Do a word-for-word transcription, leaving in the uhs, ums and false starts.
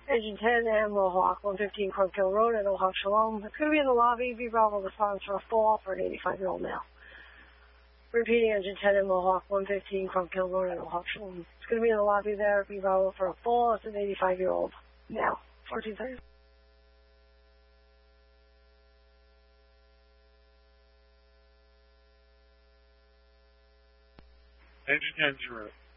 Engine ten and Mohawk, one fifteen Crunkkill Road at Mohawk Shalom. It's going to be in the lobby. B Bravo responds for a fall for an eighty-five-year-old male. Repeating, Engine ten and Mohawk, one fifteen Crunkkill Road at Mohawk Shalom. It's going to be in the lobby there. B Bravo for a fall. It's an eighty-five-year-old male. fourteen seconds. Engine ten zero.